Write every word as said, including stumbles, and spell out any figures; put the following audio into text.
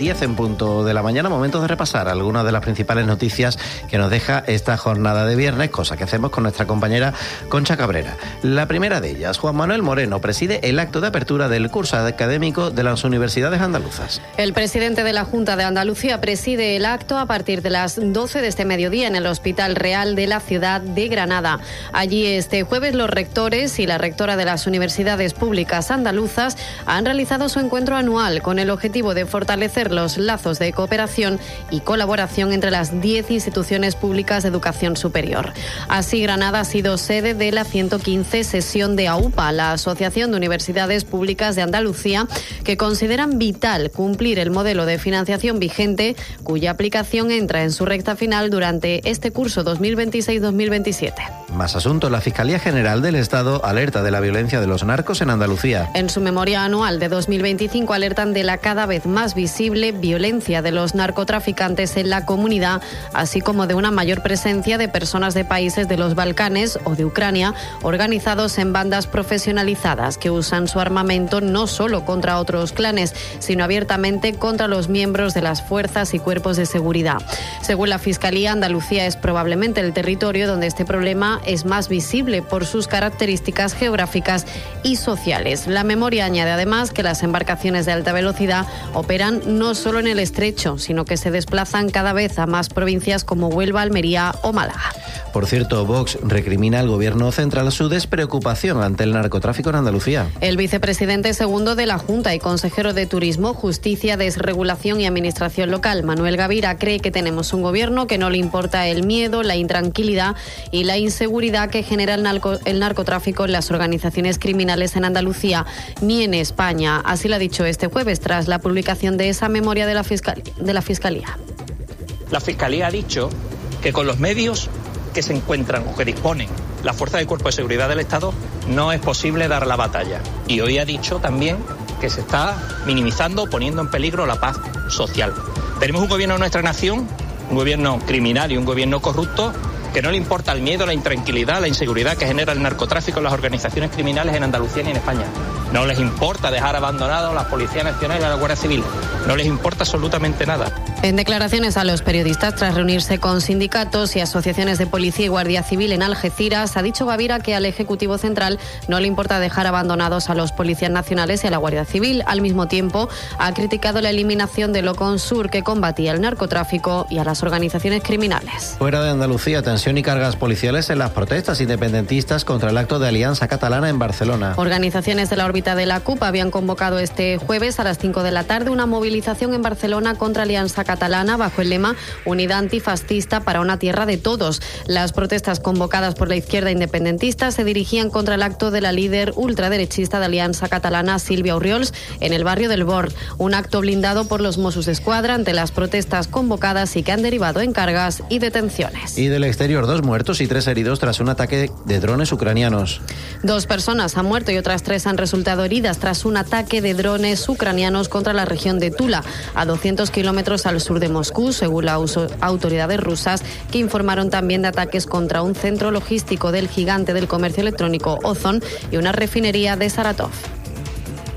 diez en punto de la mañana, momento de repasar algunas de las principales noticias que nos deja esta jornada de viernes, cosa que hacemos con nuestra compañera Concha Cabrera. La primera de ellas, Juan Manuel Moreno preside el acto de apertura del curso académico de las universidades andaluzas. El presidente de la Junta de Andalucía preside el acto a partir de las doce de este mediodía en el Hospital Real de la ciudad de Granada. Allí este jueves los rectores y la rectora de las universidades públicas andaluzas han realizado su encuentro anual con el objetivo de fortalecer los lazos de cooperación y colaboración entre las diez instituciones públicas de educación superior. Así, Granada ha sido sede de la ciento quince sesión de AUPA, la Asociación de Universidades Públicas de Andalucía, que consideran vital cumplir el modelo de financiación vigente, cuya aplicación entra en su recta final durante este curso dos mil veintiséis dos mil veintisiete. Más asuntos. La Fiscalía General del Estado alerta de la violencia de los narcos en Andalucía. En su memoria anual de dos mil veinticinco alertan de la cada vez más visible violencia de los narcotraficantes en la comunidad, así como de una mayor presencia de personas de países de los Balcanes o de Ucrania, organizados en bandas profesionalizadas que usan su armamento no solo contra otros clanes, sino abiertamente contra los miembros de las fuerzas y cuerpos de seguridad. Según la Fiscalía, Andalucía es probablemente el territorio donde este problema es más visible por sus características geográficas y sociales. La memoria añade además que las embarcaciones de alta velocidad operan no solo en el estrecho, sino que se desplazan cada vez a más provincias como Huelva, Almería o Málaga. Por cierto, Vox recrimina al Gobierno central su despreocupación ante el narcotráfico en Andalucía. El vicepresidente segundo de la Junta y consejero de Turismo, Justicia, Desregulación y Administración Local, Manuel Gavira, cree que tenemos un Gobierno que no le importa el miedo, la intranquilidad y la inseguridad que genera el, narco, el narcotráfico en las organizaciones criminales en Andalucía, ni en España. Así lo ha dicho este jueves tras la publicación de esa memoria de la, fiscal, de la Fiscalía. La Fiscalía ha dicho que con los medios que se encuentran o que disponen la Fuerza de Cuerpo de Seguridad del Estado no es posible dar la batalla. Y hoy ha dicho también que se está minimizando, poniendo en peligro la paz social. Tenemos un gobierno de nuestra nación, un gobierno criminal y un gobierno corrupto, que no le importa el miedo, la intranquilidad, la inseguridad que genera el narcotráfico en las organizaciones criminales en Andalucía ni en España. No les importa dejar abandonados a la Policía Nacional y a la Guardia Civil. No les importa absolutamente nada. En declaraciones a los periodistas tras reunirse con sindicatos y asociaciones de policía y guardia civil en Algeciras, ha dicho Gavira que al Ejecutivo Central no le importa dejar abandonados a los policías nacionales y a la Guardia Civil. Al mismo tiempo, ha criticado la eliminación del Oconsur, que combatía el narcotráfico y a las organizaciones criminales. Fuera de Andalucía, tensión y cargas policiales en las protestas independentistas contra el acto de Alianza Catalana en Barcelona. Organizaciones de la órbita de la CUP habían convocado este jueves a las cinco de la tarde una movilización en Barcelona contra Alianza Catalana. Catalana bajo el lema Unidad antifascista para una tierra de todos. Las protestas convocadas por la izquierda independentista se dirigían contra el acto de la líder ultraderechista de Alianza Catalana, Sílvia Orriols, en el barrio del Born. Un acto blindado por los Mossos d'Esquadra ante las protestas convocadas y que han derivado en cargas y detenciones. Y del exterior, dos muertos y tres heridos tras un ataque de drones ucranianos. Dos personas han muerto y otras tres han resultado heridas tras un ataque de drones ucranianos contra la región de Tula, a doscientos kilómetros al sur de Moscú, según las autoridades rusas, que informaron también de ataques contra un centro logístico del gigante del comercio electrónico Ozon y una refinería de Saratov.